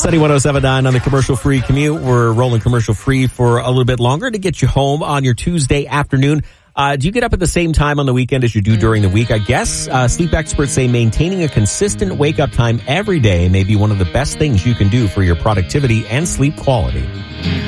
Sunny 107.9 on the commercial-free commute. We're rolling commercial-free for a little bit longer to get you home on your Tuesday afternoon. Do you get up at the same time on the weekend as you do during the week? I guess sleep experts say maintaining a consistent wake-up time every day may be one of the best things you can do for your productivity and sleep quality.